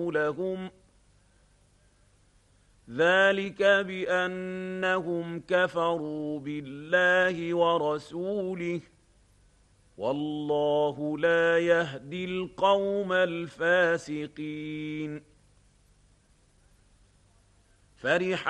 لهم ذلك بأنهم كفروا بالله ورسوله والله لا يهدي القوم الفاسقين فرح